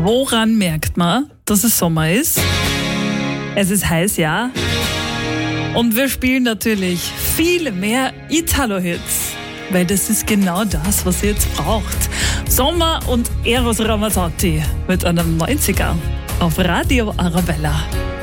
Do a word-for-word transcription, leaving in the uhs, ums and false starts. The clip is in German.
Woran merkt man, dass es Sommer ist? Es ist heiß, ja. Und wir spielen natürlich viel mehr Italo-Hits, weil das ist genau das, was ihr jetzt braucht. Sommer und Eros Ramazzotti mit einem neunziger auf Radio Arabella.